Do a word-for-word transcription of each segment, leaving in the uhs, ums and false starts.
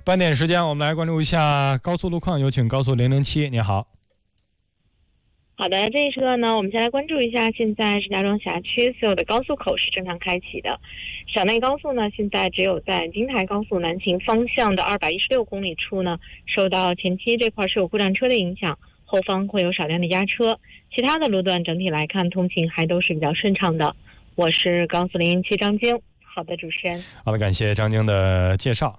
半点时间，我们来关注一下高速路况，有请高速零零七，你好。 好的，这一车呢，我们先来关注一下，现在石家庄辖区所有的高速口是正常开启的。省内高速呢，现在只有在京台高速南行方向的二百一十六公里处呢，受到前期这块是有故障车的影响，后方会有少量的压车。其他的路段整体来看，通行还都是比较顺畅的。我是高速零零七张晶。好的，主持人。 好的，感谢张晶的介绍。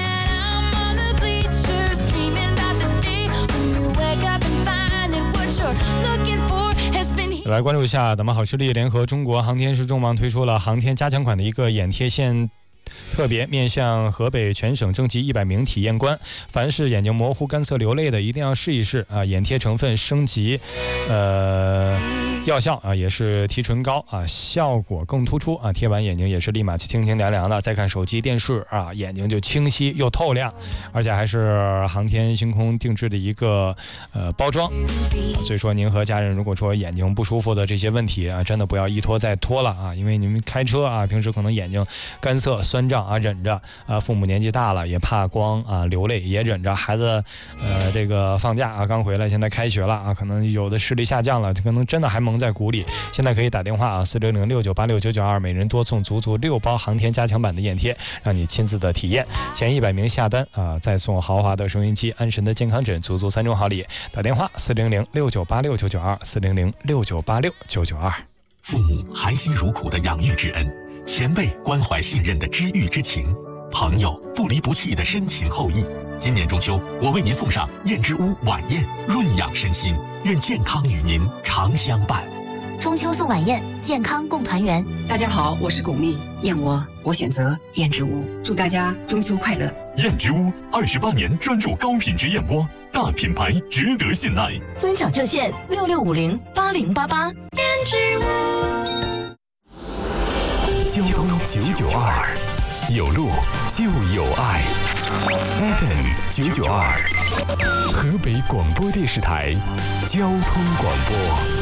来关注一下，咱们好视力联合中国航天士众网推出了航天加强款的一个眼贴线，特别面向河北全省征集一百名体验官，凡是眼睛模糊、干涩、流泪的，一定要试一试啊！眼贴成分升级，呃，药效啊也是提纯膏啊，效果更突出啊，贴完眼睛也是立马清清凉凉的。再看手机、电视啊，眼睛就清晰又透亮，而且还是航天星空定制的一个呃包装。所以说，您和家人如果说眼睛不舒服的这些问题啊，真的不要一拖再拖了啊，因为你们开车啊，平时可能眼睛干涩、酸胀啊，忍着啊，父母年纪大了也怕光啊，流泪也忍着。孩子呃这个放假啊刚回来，现在开学了啊，可能有的视力下降了，可能真的还蒙在鼓里。现在可以打电话啊，四零零六九八六九九二，每人多送足足六包航天加强版的眼贴，让你亲自的体验。前一百名下单啊，再送豪华的收音机、安神的健康枕，足足三重好礼。打电话四零零六九八六九九二，四零零六九八六九九二。 父母含辛茹苦的养育之恩，前辈关怀信任的知遇之情，朋友不离不弃的深情厚谊。今年中秋，我为您送上燕之屋晚宴，润养身心，愿健康与您常相伴。 中秋送晚宴，健康共团圆。 大家好，我是巩俐，燕窝我选择燕之屋，祝大家中秋快乐。 燕之屋二十八年专注高品质燕窝，大品牌值得信赖。 尊享热线六六五零八零八八。燕之屋。 交通九九二，有路就有爱。F M 九九二，河北广播电视台交通广播。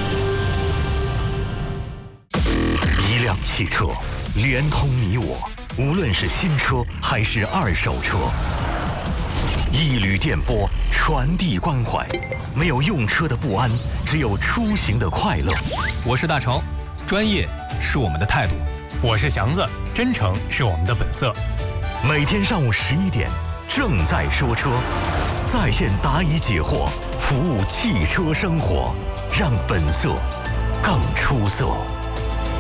一辆汽车连通你我，无论是新车还是二手车。一缕电波传递关怀，没有用车的不安，只有出行的快乐。 我是大成，专业是我们的态度；我是祥子，真诚是我们的本色。 每天上午十一点，正在说车，在线答疑解惑，服务汽车生活，让本色更出色。